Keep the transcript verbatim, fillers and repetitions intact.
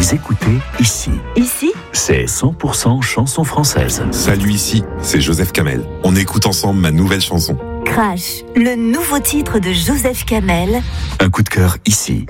Vous écoutez Ici. Ici, C'est cent pour cent chanson française. Salut, ici, c'est Joseph Kamel. On écoute ensemble ma nouvelle chanson. Crash, le nouveau titre de Joseph Kamel. Un coup de cœur ici.